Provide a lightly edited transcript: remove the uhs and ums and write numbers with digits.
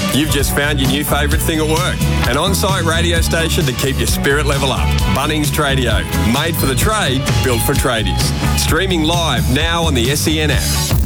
You've just found your new favourite thing at work. An on-site radio station to keep your spirit level up. Bunnings Tradio. Made for the trade, built for tradies. Streaming live now on the SEN app.